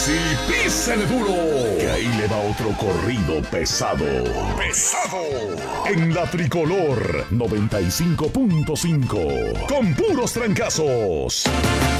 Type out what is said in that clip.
Sí, písele duro, que ahí le va otro corrido pesado. En la Tricolor 95.5, con puros trancazos.